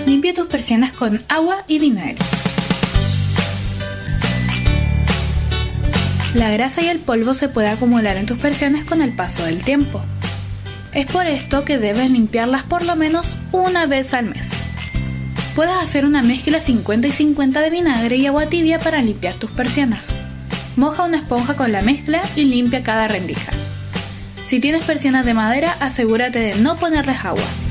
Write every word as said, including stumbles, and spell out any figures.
Limpia tus persianas con agua y vinagre. La grasa y el polvo se puede acumular en tus persianas con el paso del tiempo. Es por esto que debes limpiarlas por lo menos una vez al mes. Puedes hacer una mezcla cincuenta y cincuenta de vinagre y agua tibia para limpiar tus persianas. Moja una esponja con la mezcla y limpia cada rendija. Si tienes persianas de madera, asegúrate de no ponerles agua.